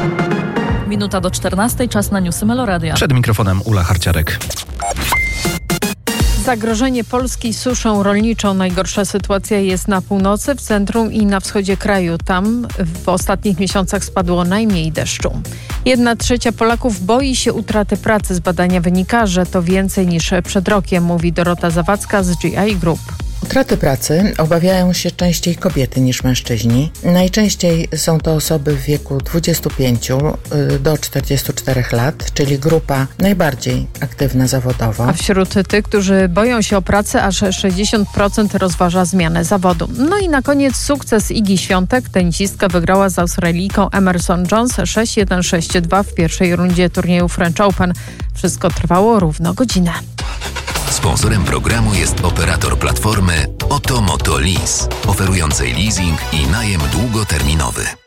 Minuta do 14, czas na newsy Meloradia. Przed mikrofonem Ula Harciarek. Zagrożenie Polski suszą rolniczą. Najgorsza sytuacja jest na północy, w centrum i na wschodzie kraju. Tam w ostatnich miesiącach spadło najmniej deszczu. 1/3 Polaków boi się utraty pracy. Z badania wynika, że to więcej niż przed rokiem, mówi Dorota Zawadzka z GI Group. Utraty pracy obawiają się częściej kobiety niż mężczyźni. Najczęściej są to osoby w wieku 25 do 44 lat, czyli grupa najbardziej aktywna zawodowo. A wśród tych, którzy boją się o pracę, aż 60% rozważa zmianę zawodu. No i na koniec sukces Igi Świątek. Tenisistka wygrała z Australijką Emerson Jones 6-1, 6-2 w pierwszej rundzie turnieju French Open. Wszystko trwało równo godzinę. Sponsorem programu jest operator platformy Oto Moto Lease, oferującej leasing i najem długoterminowy.